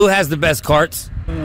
Who has the best carts?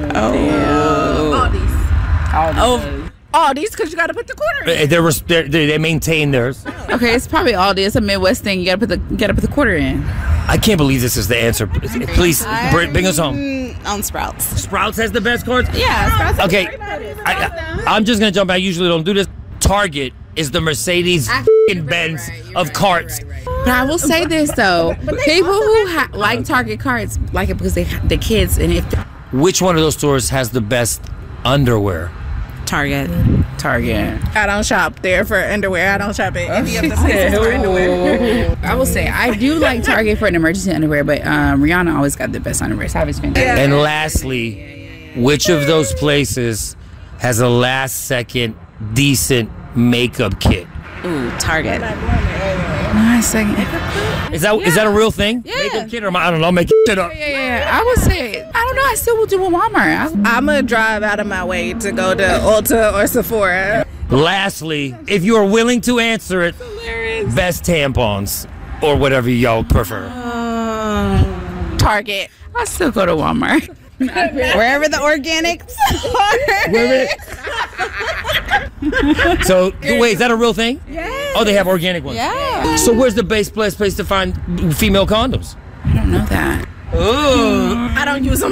Aldi's, because you got to put the quarter in. They maintain theirs. Okay, it's probably Aldi. It's a Midwest thing. You gotta put the quarter in. I can't believe this is the answer. Please, bring us home. On Sprouts. Sprouts has the best carts? Yeah, Sprouts. Okay, I'm just going to jump out. I usually don't do this. Target is the Mercedes-Benz of carts. But I will say this, though. People who like Target carts like it because the kids in it. Which one of those stores has the best underwear? Target. I don't shop there for underwear. I don't shop at any of the places for underwear. I will say, I do like Target for an emergency underwear, but Rihanna always got the best underwear. So I was fantastic. Yeah. And lastly, which of those places has a last-second decent makeup kit? Ooh, Target. Last second. Is that a real thing? Yeah. Makeup kit, or I don't know, make it up. Yeah. I would say, I don't know. I still will do a Walmart. I'm going to drive out of my way to go to Ulta or Sephora. Lastly, if you are willing to answer it, best tampons or whatever y'all prefer. Target. I still go to Walmart. Wherever the organics are. So, wait, is that a real thing? Yeah. Oh, they have organic ones. Yeah. So where's the best place to find female condoms? I don't know that. Ooh. I don't use them.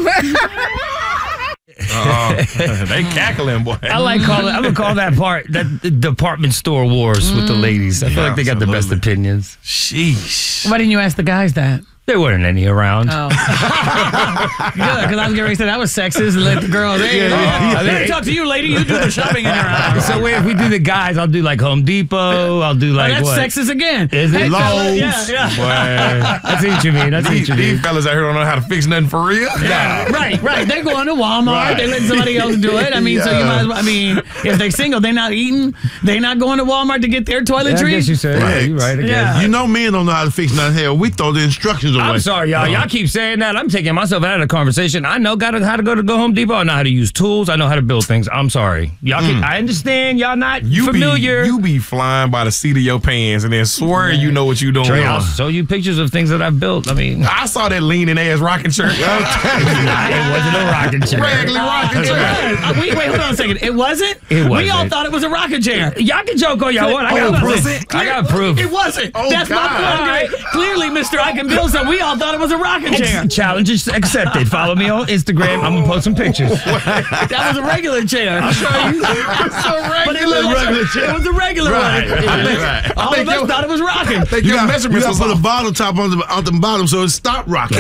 They cackling, boy. I'm gonna call that part that department store wars with the ladies. I feel like they got the best opinions. Sheesh. Why didn't you ask the guys that? There weren't any around. Oh. Good, because I was getting ready to say that was sexist and let the girls. Hey, let me talk to you, lady. You do the shopping in your house. So if we do the guys, I'll do like Home Depot. I'll do like that's what? sexist again. Is it? Hey, Lowe's. Yeah. Boy. I see what you mean. These fellas out here don't know how to fix nothing for real. Yeah, right. They're going to Walmart. They let somebody else do it. I mean, so you might as well. I mean, if they're single, they're not eating. They're not going to Walmart to get their toiletries. I guess you said Right. you're right. I guess. Yeah. You know men don't know how to fix nothing. Hell, we throw the instructions away. I'm sorry, y'all. Y'all keep saying that. I'm taking myself out of the conversation. I know how to go Home Depot. I know how to use tools. I know how to build things. I'm sorry. Y'all I understand y'all not familiar. You be flying by the seat of your pants and then swear you know what you doing. Trey, I'll show you pictures of things that I've built. I mean, I saw that leaning ass rocking chair. it wasn't a rocking chair. Raggedy rocking chair. Wait, hold on a second. It wasn't? It We wasn't. all thought it was a rocking chair. Y'all can joke all y'all want. I got proof. I got proof. It wasn't. Oh, That's my God. point. Clearly, Mr. I can build something. We all thought it was a rocking chair. Challenge is accepted. Follow me on Instagram. I'm gonna post some pictures. That was a regular chair. I'll show you. But it was a regular Right, one. right. All of us thought it was rocking. Think You your got measurements to was put a off. bottle top on the bottom so it stop rocking.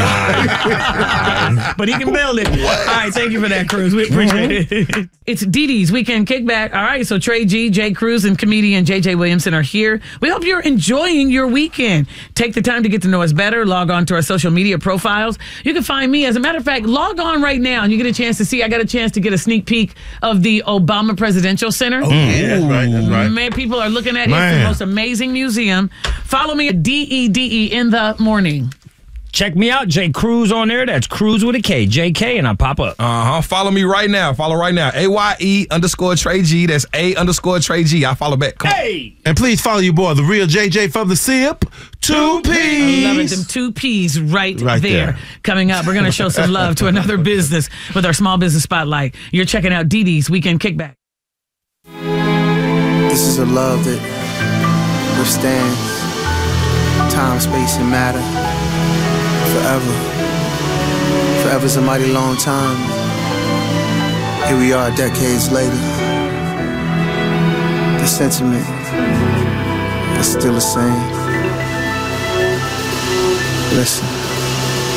But he can build it. All right, thank you for that, Cruz. We appreciate it. It's Dee Dee's Weekend Kickback. All right, so Trey G, Jay Cruz, and comedian JJ Williamson are here. We hope you're enjoying your weekend. Take the time to get to know us better. Log on to our social media profiles. You can find me. As a matter of fact, log on right now and you get a chance to see. I got a chance to get a sneak peek of the Obama Presidential Center. Yeah, that's right. Man, people are looking at it. It's Man. the most amazing museum. Follow me at DEDE in the morning. Check me out, Jay Cruz on there. That's Cruz with a K, JK, and I pop up. Follow me right now. Follow right now. AYE_Trey G. That's A_Trey G. I follow back. Come on. Hey, And please follow your boy, the real JJ from the SIP. 2 P's. I love it. Them 2 P's right Right there. there. Coming up, we're going to show some love to another business with our small business spotlight. You're checking out Dee Dee's Weekend Kickback. This is a love that withstands time, space, and matter forever. Forever's a mighty long time. Here we are decades later. The sentiment is still the same. Listen.